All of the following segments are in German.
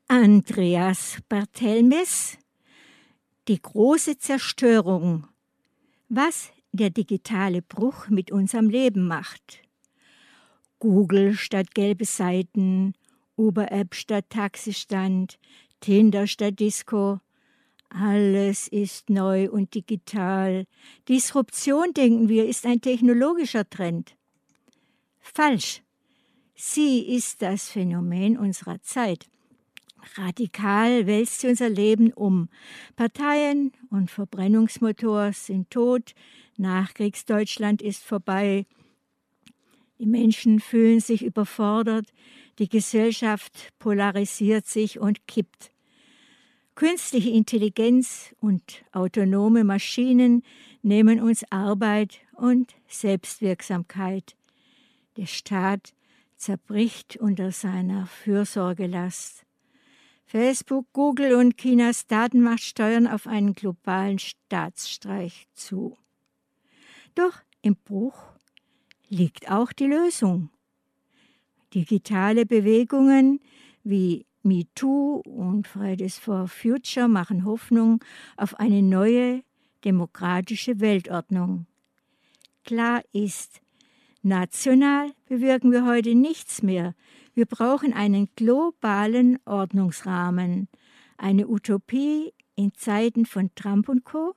Andreas Barthelmess, Die große Zerstörung, was der digitale Bruch mit unserem Leben macht. Google statt gelbe Seiten, Uber-App statt Taxistand, Tinder statt Disco. Alles ist neu und digital. Disruption, denken wir, ist ein technologischer Trend. Falsch. Sie ist das Phänomen unserer Zeit. Radikal wälzt sie unser Leben um. Parteien und Verbrennungsmotors sind tot. Nachkriegsdeutschland ist vorbei. Die Menschen fühlen sich überfordert. Die Gesellschaft polarisiert sich und kippt. Künstliche Intelligenz und autonome Maschinen nehmen uns Arbeit und Selbstwirksamkeit. Der Staat zerbricht unter seiner Fürsorgelast. Facebook, Google und Chinas Datenmacht steuern auf einen globalen Staatsstreich zu. Doch im Bruch liegt auch die Lösung. Digitale Bewegungen wie MeToo und Fridays for Future machen Hoffnung auf eine neue demokratische Weltordnung. Klar ist, national bewirken wir heute nichts mehr. Wir brauchen einen globalen Ordnungsrahmen. Eine Utopie in Zeiten von Trump und Co.?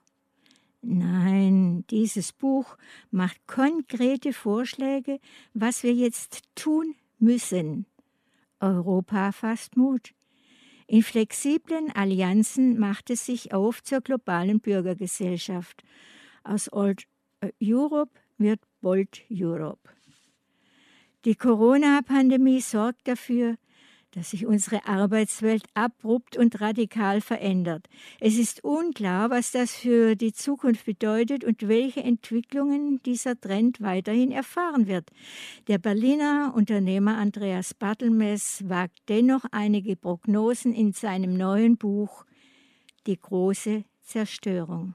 Nein, dieses Buch macht konkrete Vorschläge, was wir jetzt tun müssen. Europa fasst Mut. In flexiblen Allianzen macht es sich auf zur globalen Bürgergesellschaft. Aus Old Europe wird Bold Europe. Die Corona-Pandemie sorgt dafür, dass sich unsere Arbeitswelt abrupt und radikal verändert. Es ist unklar, was das für die Zukunft bedeutet und welche Entwicklungen dieser Trend weiterhin erfahren wird. Der Berliner Unternehmer Andreas Barthelmess wagt dennoch einige Prognosen in seinem neuen Buch Die große Zerstörung.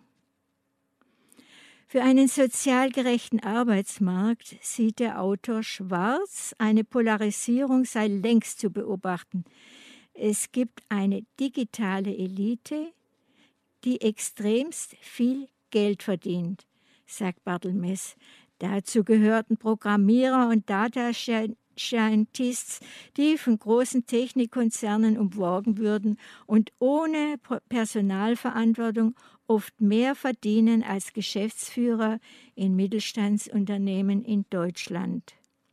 Für einen sozial gerechten Arbeitsmarkt sieht der Autor schwarz, eine Polarisierung sei längst zu beobachten. Es gibt eine digitale Elite, die extremst viel Geld verdient, sagt Barthelmess. Dazu gehörten Programmierer und Data Scientists, die von großen Technikkonzernen umworben würden und ohne Personalverantwortung oft mehr verdienen als Geschäftsführer in Mittelstandsunternehmen in Deutschland.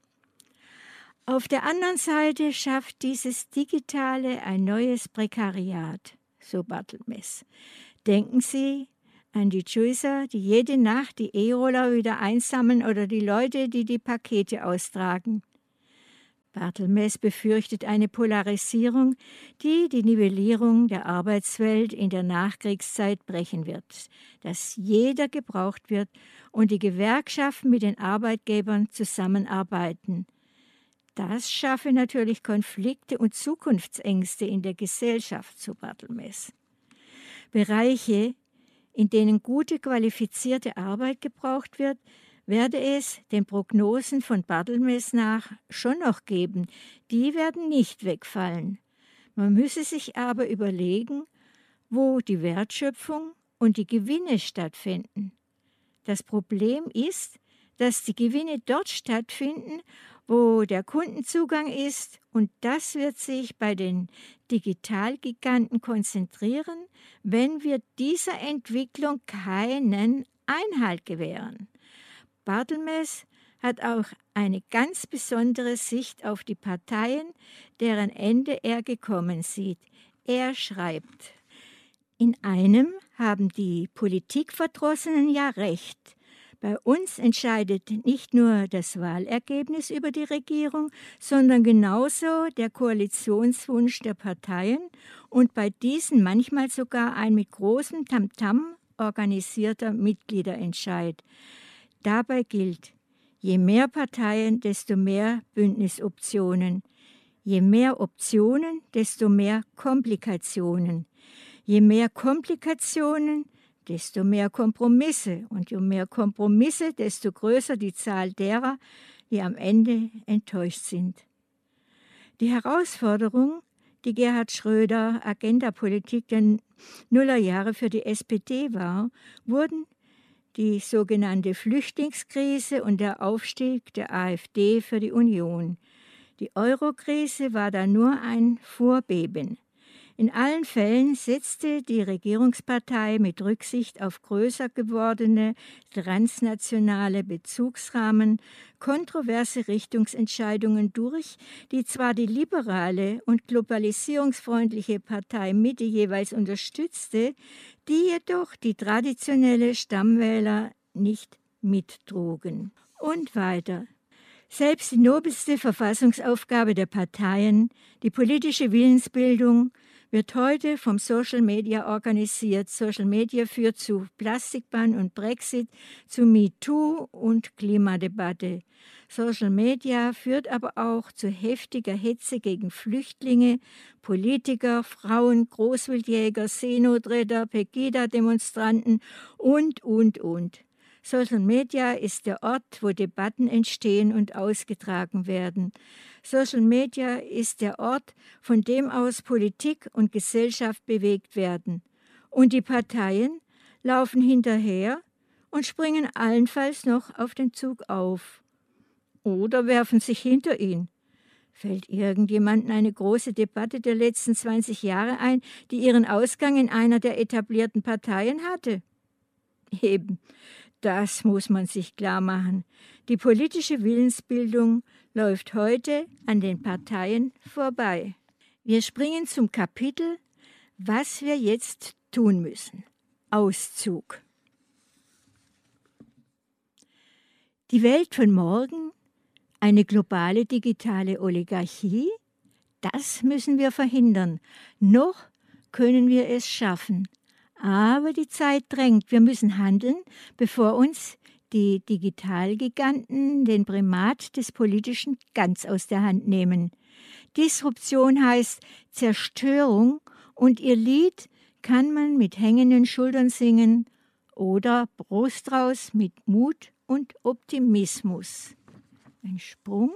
Auf der anderen Seite schafft dieses Digitale ein neues Prekariat, so Barthelmess. Denken Sie an die Juicer, die jede Nacht die E-Roller wieder einsammeln oder die Leute, die die Pakete austragen. Barthelmess befürchtet eine Polarisierung, die die Nivellierung der Arbeitswelt in der Nachkriegszeit brechen wird, dass jeder gebraucht wird und die Gewerkschaften mit den Arbeitgebern zusammenarbeiten. Das schaffe natürlich Konflikte und Zukunftsängste in der Gesellschaft, so Barthelmess. Bereiche, in denen gute, qualifizierte Arbeit gebraucht wird, werde es den Prognosen von Barthelmess nach schon noch geben. Die werden nicht wegfallen. Man müsse sich aber überlegen, wo die Wertschöpfung und die Gewinne stattfinden. Das Problem ist, dass die Gewinne dort stattfinden, wo der Kundenzugang ist, und das wird sich bei den Digitalgiganten konzentrieren, wenn wir dieser Entwicklung keinen Einhalt gewähren. Barthelmess hat auch eine ganz besondere Sicht auf die Parteien, deren Ende er gekommen sieht. Er schreibt: In einem haben die Politikverdrossenen ja recht. Bei uns entscheidet nicht nur das Wahlergebnis über die Regierung, sondern genauso der Koalitionswunsch der Parteien und bei diesen manchmal sogar ein mit großem Tamtam organisierter Mitgliederentscheid. Dabei gilt, je mehr Parteien, desto mehr Bündnisoptionen. Je mehr Optionen, desto mehr Komplikationen. Je mehr Komplikationen, desto mehr Kompromisse. Und je mehr Kompromisse, desto größer die Zahl derer, die am Ende enttäuscht sind. Die Herausforderung, die Gerhard Schröder Agendapolitik der Nullerjahre für die SPD war, wurden die sogenannte Flüchtlingskrise und der Aufstieg der AfD für die Union. Die Eurokrise war da nur ein Vorbeben. In allen Fällen setzte die Regierungspartei mit Rücksicht auf größer gewordene transnationale Bezugsrahmen kontroverse Richtungsentscheidungen durch, die zwar die liberale und globalisierungsfreundliche Partei Mitte jeweils unterstützte, die jedoch die traditionelle Stammwähler nicht mittrugen. Und weiter. Selbst die nobelste Verfassungsaufgabe der Parteien, die politische Willensbildung, wird heute vom Social Media organisiert. Social Media führt zu Plastikbann und Brexit, zu MeToo und Klimadebatte. Social Media führt aber auch zu heftiger Hetze gegen Flüchtlinge, Politiker, Frauen, Großwildjäger, Seenotretter, Pegida-Demonstranten und. Social Media ist der Ort, wo Debatten entstehen und ausgetragen werden. Social Media ist der Ort, von dem aus Politik und Gesellschaft bewegt werden. Und die Parteien laufen hinterher und springen allenfalls noch auf den Zug auf. Oder werfen sich hinter ihn. Fällt irgendjemandem eine große Debatte der letzten 20 Jahre ein, die ihren Ausgang in einer der etablierten Parteien hatte? Eben. Das muss man sich klar machen. Die politische Willensbildung läuft heute an den Parteien vorbei. Wir springen zum Kapitel, was wir jetzt tun müssen. Auszug. Die Welt von morgen, eine globale digitale Oligarchie, das müssen wir verhindern. Noch können wir es schaffen. Aber die Zeit drängt. Wir müssen handeln, bevor uns die Digitalgiganten den Primat des Politischen ganz aus der Hand nehmen. Disruption heißt Zerstörung und ihr Lied kann man mit hängenden Schultern singen oder Brust raus mit Mut und Optimismus. Ein Sprung.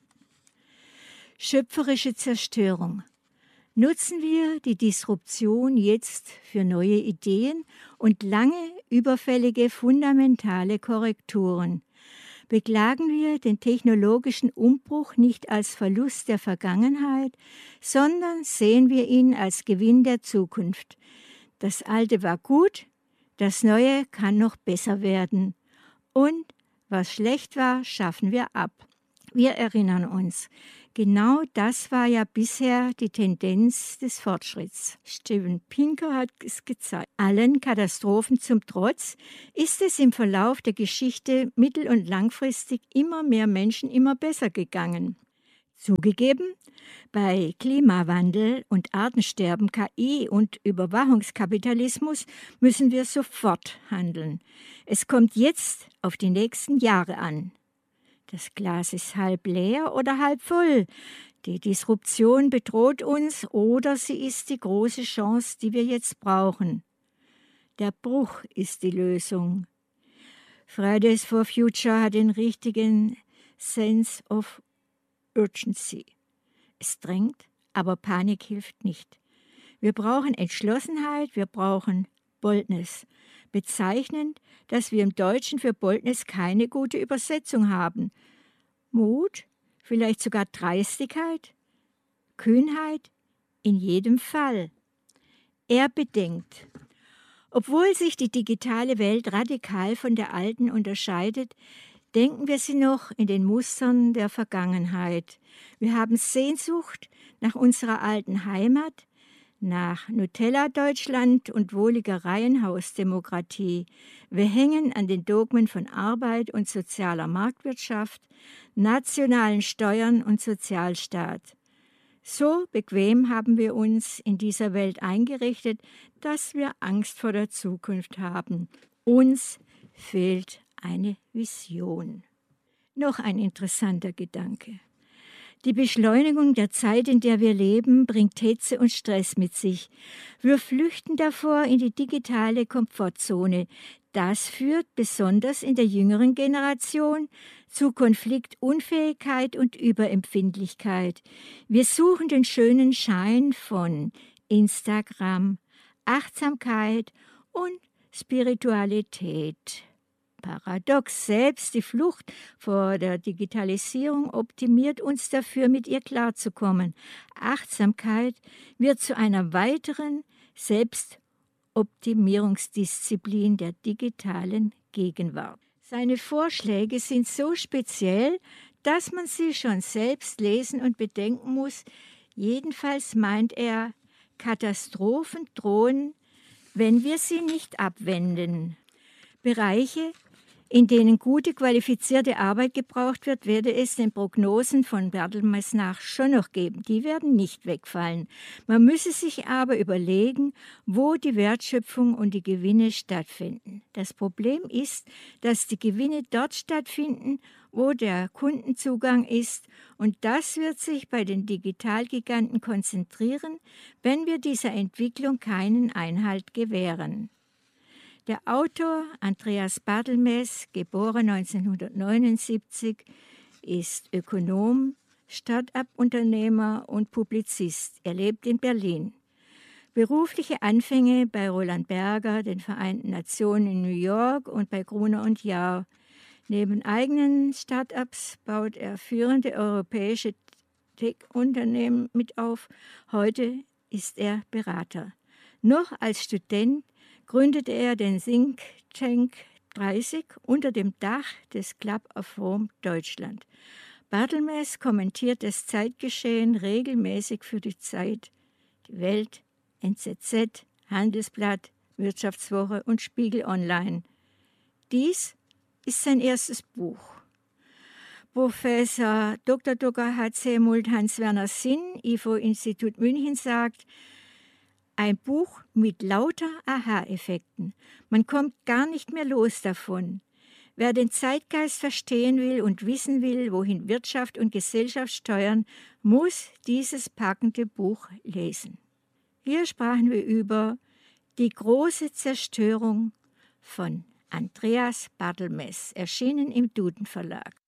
Schöpferische Zerstörung. Nutzen wir die Disruption jetzt für neue Ideen und lange überfällige fundamentale Korrekturen. Beklagen wir den technologischen Umbruch nicht als Verlust der Vergangenheit, sondern sehen wir ihn als Gewinn der Zukunft. Das Alte war gut, das Neue kann noch besser werden. Und was schlecht war, schaffen wir ab. Wir erinnern uns. Genau das war ja bisher die Tendenz des Fortschritts. Steven Pinker hat es gezeigt. Allen Katastrophen zum Trotz ist es im Verlauf der Geschichte mittel- und langfristig immer mehr Menschen immer besser gegangen. Zugegeben, bei Klimawandel und Artensterben, KI und Überwachungskapitalismus müssen wir sofort handeln. Es kommt jetzt auf die nächsten Jahre an. Das Glas ist halb leer oder halb voll. Die Disruption bedroht uns oder sie ist die große Chance, die wir jetzt brauchen. Der Bruch ist die Lösung. Fridays for Future hat den richtigen Sense of Urgency. Es drängt, aber Panik hilft nicht. Wir brauchen Entschlossenheit, wir brauchen Boldness. Bezeichnend, dass wir im Deutschen für Boldness keine gute Übersetzung haben. Mut, vielleicht sogar Dreistigkeit, Kühnheit, in jedem Fall. Er bedenkt, obwohl sich die digitale Welt radikal von der alten unterscheidet, denken wir sie noch in den Mustern der Vergangenheit. Wir haben Sehnsucht nach unserer alten Heimat, nach Nutella-Deutschland und wohliger Reihenhausdemokratie. Wir hängen an den Dogmen von Arbeit und sozialer Marktwirtschaft, nationalen Steuern und Sozialstaat. So bequem haben wir uns in dieser Welt eingerichtet, dass wir Angst vor der Zukunft haben. Uns fehlt eine Vision. Noch ein interessanter Gedanke. Die Beschleunigung der Zeit, in der wir leben, bringt Hitze und Stress mit sich. Wir flüchten davor in die digitale Komfortzone. Das führt besonders in der jüngeren Generation zu Konfliktunfähigkeit und Überempfindlichkeit. Wir suchen den schönen Schein von Instagram, Achtsamkeit und Spiritualität. Paradox, selbst die Flucht vor der Digitalisierung optimiert uns dafür, mit ihr klarzukommen. Achtsamkeit wird zu einer weiteren Selbstoptimierungsdisziplin der digitalen Gegenwart. Seine Vorschläge sind so speziell, dass man sie schon selbst lesen und bedenken muss. Jedenfalls meint er, Katastrophen drohen, wenn wir sie nicht abwenden. Bereiche, in denen gute, qualifizierte Arbeit gebraucht wird, werde es den Prognosen von Barthelmess nach schon noch geben. Die werden nicht wegfallen. Man müsse sich aber überlegen, wo die Wertschöpfung und die Gewinne stattfinden. Das Problem ist, dass die Gewinne dort stattfinden, wo der Kundenzugang ist, und das wird sich bei den Digitalgiganten konzentrieren, wenn wir dieser Entwicklung keinen Einhalt gewähren. Der Autor Andreas Barthelmess, geboren 1979, ist Ökonom, Start-up-Unternehmer und Publizist. Er lebt in Berlin. Berufliche Anfänge bei Roland Berger, den Vereinten Nationen in New York und bei Gruner & Jahr. Neben eigenen Start-ups baut er führende europäische Tech-Unternehmen mit auf. Heute ist er Berater. Noch als Student gründete er den Think Tank 30 unter dem Dach des Club of Rome Deutschland. Barthelmess kommentiert das Zeitgeschehen regelmäßig für die Zeit, die Welt, NZZ, Handelsblatt, Wirtschaftswoche und Spiegel Online. Dies ist sein erstes Buch. Professor Dr. H.C. Mult Hans-Werner Sinn, IFO-Institut München, sagt, ein Buch mit lauter Aha-Effekten. Man kommt gar nicht mehr los davon. Wer den Zeitgeist verstehen will und wissen will, wohin Wirtschaft und Gesellschaft steuern, muss dieses packende Buch lesen. Hier sprachen wir über Die große Zerstörung von Andreas Barthelmess, erschienen im Duden Verlag.